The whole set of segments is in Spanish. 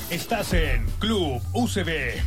Estás en Club UCB.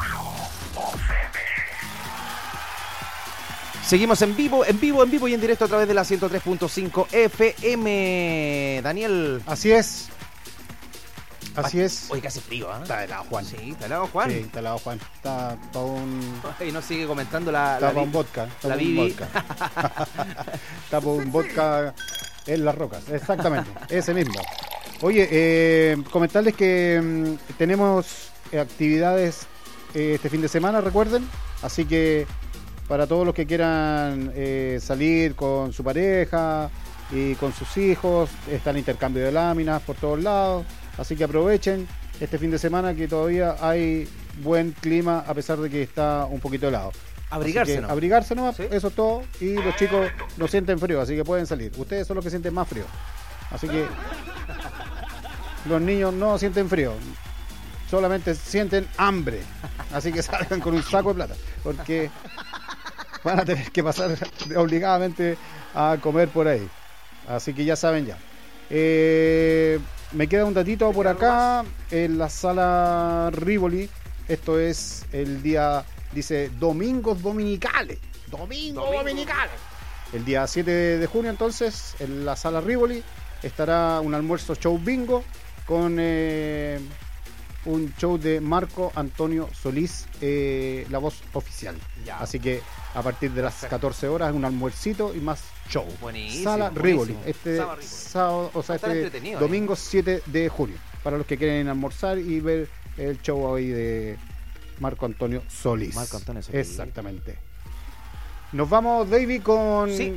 Seguimos en vivo y en directo a través de la 103.5 FM. Daniel. Así es. Así es. Oye, que hace frío, ¿eh? Está helado, Juan. Sí, está helado, Juan. Sí, está helado, Juan. Está para un... Y no sigue comentando la Está para un vodka. Está la para un Bibi. vodka. Está para un vodka en las rocas. Exactamente. Ese mismo. Oye, comentarles que tenemos actividades este fin de semana, recuerden. Así que para todos los que quieran salir con su pareja y con sus hijos, está el intercambio de láminas por todos lados. Así que aprovechen este fin de semana que todavía hay buen clima a pesar de que está un poquito helado. Abrigarse, ¿no? Abrigarse nomás, ¿Sí? eso es todo. Y los chicos no sienten frío, así que pueden salir. Ustedes son los que sienten más frío. Así que los niños no sienten frío, solamente sienten hambre. Así que salgan con un saco de plata, porque van a tener que pasar obligadamente a comer por ahí. Así que ya saben ya. Me queda un datito por acá en la sala Rivoli. Esto es el día, dice, domingos dominicales. Domingos dominicales. El día 7 de junio, entonces, en la sala Rivoli estará un almuerzo show bingo con un show de Marco Antonio Solís, la voz oficial. Ya. Así que a partir de las 14 horas, un almuercito y más show. Buenísimo, Sala buenísimo. Rivoli. Este Sala Rivoli. sábado, o sea, Va a estar este entretenido, domingo 7 de junio. Para los que quieren almorzar y ver el show ahí de Marco Antonio Solís. Marco Antonio Solís. Exactamente. Nos vamos, David, con Sí.